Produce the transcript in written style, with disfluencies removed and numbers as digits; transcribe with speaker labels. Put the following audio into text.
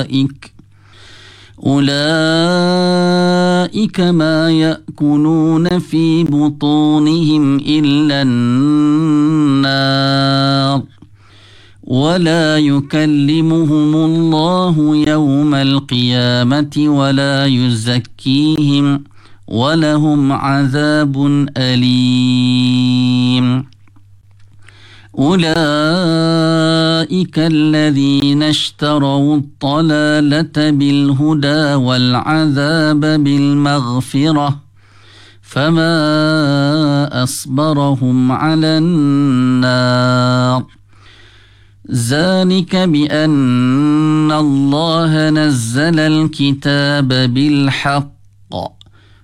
Speaker 1: أولئك ما يأكلون في بطونهم إلا النار ولا يكلمهم الله يوم القيامة ولا يزكيهم ولهم عذاب أليم. أولئك الذين اشتروا الضلالة بالهدى والعذاب بالمغفرة فما أصبرهم على النار ذلك بأن الله نزل الكتاب بالحق